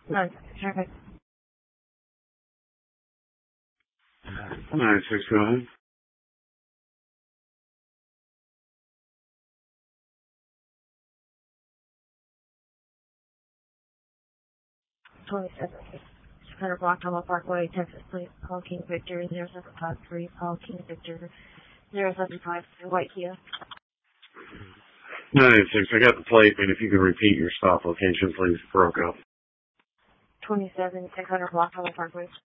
Traffic. 961. 27. 600 block Thomas Parkway, Texas, please. Paul King Victor 0753. Paul King Victor 075. White Kia. 986. I got the plate, and if you can repeat your stop location, please. Broke up. 27. 600 block Thomas Parkway.